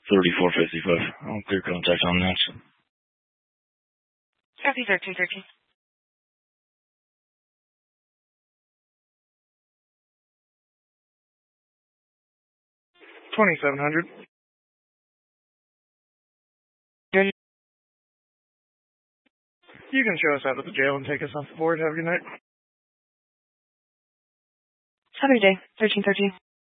3455. I'll clear contact on that. Copy 1313. 2700. You can show us out of the jail and take us off the board. Have a good night. Have a good day. 1313.